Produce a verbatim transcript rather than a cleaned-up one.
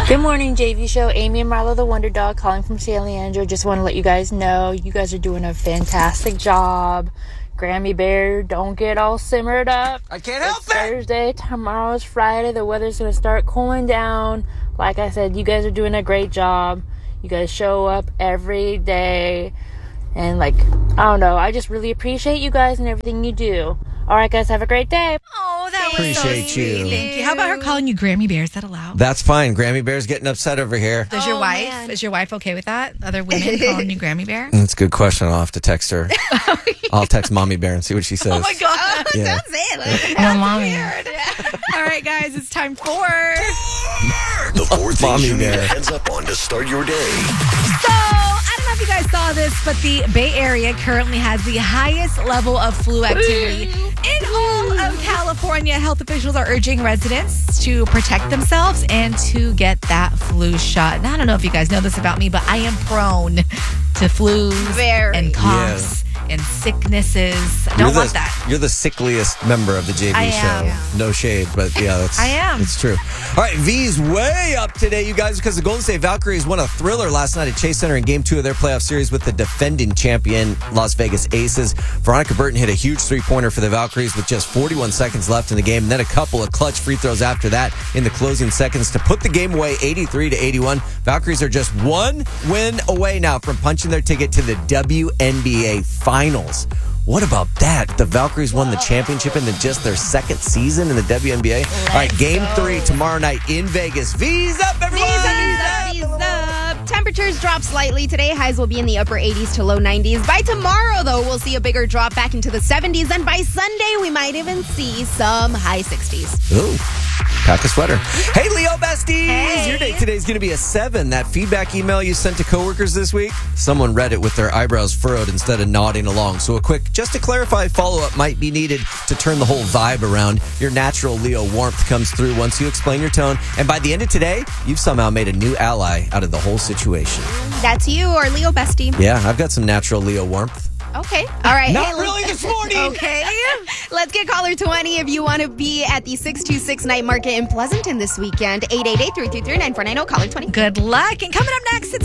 Good morning, J V Show. Amy and Marlo, the Wonder Dog, calling from San Leandro. Just want to let you guys know you guys are doing a fantastic job. Grammy Bear, don't get all simmered up. I can't help it's it. Thursday, tomorrow's Friday. The weather's going to start cooling down. Like I said, you guys are doing a great job. You guys show up every day. And, like, I don't know. I just really appreciate you guys and everything you do. All right, guys, have a great day. Oh, that was Appreciate so sweet. you. Thank you. How about her calling you Grammy Bear? Is that allowed? That's fine. Grammy Bear's getting upset over here. Does your Oh, wife, man. is your wife okay with that? Other women calling you Grammy Bear? That's a good question. I'll have to text her. I'll text Mommy Bear and see what she says. Oh, my God. Oh, Yeah. don't say it. Like, No, mommy. All right, guys, it's time for... The four things Mommy you need Bear. a heads up on to start your day. So, I don't know if you guys saw this, but the Bay Area currently has the highest level of flu activity in all of California. Health officials are urging residents to protect themselves and to get that flu shot. And I don't know if you guys know this about me, but I am prone to flus Very. and coughs and sicknesses. I You're don't the, want that. You're the sickliest member of the J V I show. am. No shade, but yeah, that's I am. It's true. All right, V's way up today, you guys, because the Golden State Valkyries won a thriller last night at Chase Center in Game Two of their playoff series with the defending champion Las Vegas Aces. Veronica Burton hit a huge three-pointer for the Valkyries with just forty-one seconds left in the game, and then a couple of clutch free throws after that in the closing seconds to put the game away, eighty-three to eighty-one. Valkyries are just one win away now from punching their ticket to the W N B A Finals. What about that? The Valkyries won the championship in the, just their second season in the W N B A. All right, game three tomorrow night in Vegas. V's up, everyone! V's up, V's up. Temperatures drop slightly today. Highs will be in the upper eighties to low nineties. By tomorrow, though, we'll see a bigger drop back into the seventies. And by Sunday, we might even see some high sixties. Ooh, pack a sweater. Hey, Leo Besties! Hey. Your day today is going to be a seven. That feedback email you sent to coworkers this week, someone read it with their eyebrows furrowed instead of nodding along. So a quick, just to clarify, follow-up might be needed to turn the whole vibe around. Your natural Leo warmth comes through once you explain your tone. And by the end of today, you've somehow made a new ally out of the whole situation. That's you, or Leo Bestie. Yeah, I've got some natural Leo warmth. Okay. All right. Not Hey, let's- really this morning! Okay. Let's get caller twenty if you want to be at the six two six Night Market in Pleasanton this weekend. eight eight eight, three three three, nine four nine zero. Caller twenty. Good luck. And coming up next, it's